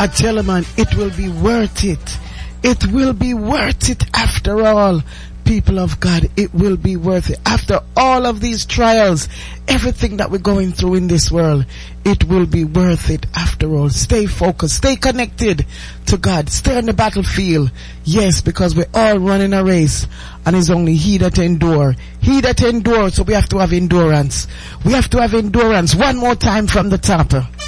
I tell you, man, it will be worth it. It will be worth it after all. People of God, it will be worth it. After all of these trials, everything that we're going through in this world, it will be worth it after all. Stay focused, stay connected to God, stay on the battlefield. Yes, because we're all running a race, and it's only he that endure. He that endures, so we have to have endurance. We have to have endurance. One more time from the top.